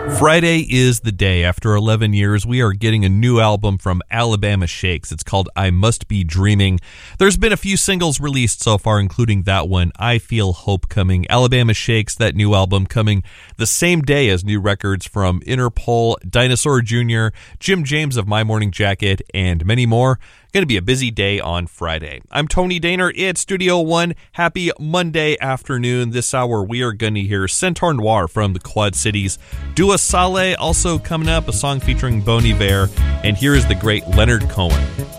Friday is the day. After 11 years, we are getting a new album from Alabama Shakes. It's called I Must Be Dreaming. There's been a few singles released so far, including that one, I Feel Hope Coming. Alabama Shakes, that new album coming the same day as new records from Interpol, Dinosaur Jr., Jim James of My Morning Jacket, and many more. Going to be a busy day on Friday. I'm Tony Daner. It's Studio One. Happy Monday afternoon. This hour we are going to hear Centaur Noir from the Quad Cities. Dua Saleh also coming up, a song featuring Bon Iver. And here is the great Leonard Cohen.